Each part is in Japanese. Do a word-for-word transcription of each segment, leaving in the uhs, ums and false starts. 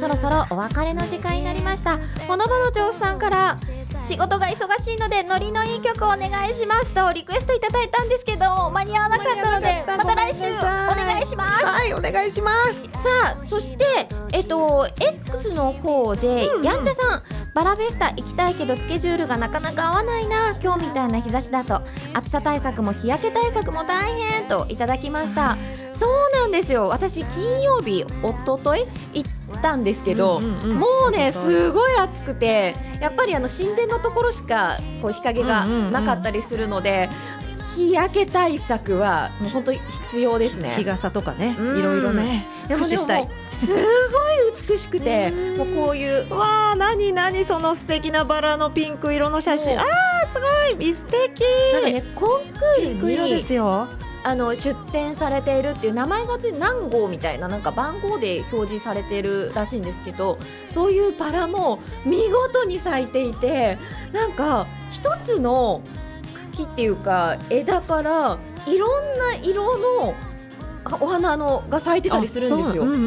そろそろお別れの時間になりました。ほのぼの調布さんから仕事が忙しいのでノリのいい曲をお願いしますとリクエストいただいたんですけど、間に合わなかったのでまた来週お願いします。 はい、お願いします。 さあ、そしてえっと X の方で、うんうん、やんちゃさん、バラフェスタ行きたいけどスケジュールがなかなか合わないな、今日みたいな日差しだと暑さ対策も日焼け対策も大変といただきました。そうなんですよ、私金曜日おととい行ったんですけど、うんうんうん、もうねすごい暑くて、やっぱりあの神殿のところしかこう日陰がなかったりするので、うんうんうん、日焼け対策はもう本当に必要ですね。 日傘とかね、うん、いろいろね駆使したい。 すごい美しくてもうこういうわー、何何その素敵なバラのピンク色の写真、あーすごい素敵。 なんかね、コンクールにピンク色ですよ、 あの出展されているっていう名前がついて何号みたいな、なんか番号で表示されているらしいんですけど、そういうバラも見事に咲いていて、なんか一つの茎っていうか枝からいろんな色のお花のが咲いてたりするんですよ。うんうんうん、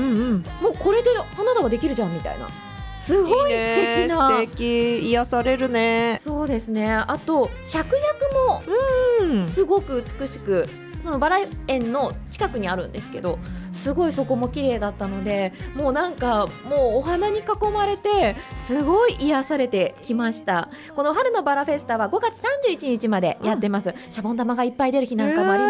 もうこれで花束できるじゃんみたいな、すごい素敵な、 いいね、素敵、癒されるね。 そうですね。あと芍薬もすごく美しく、そのバラ園の近くにあるんですけど、すごいそこも綺麗だったので、もうなんかもうお花に囲まれてすごい癒されてきました。この春のバラフェスタはごがつさんじゅういちにちまでやってます、うん、シャボン玉がいっぱい出る日なんかもあります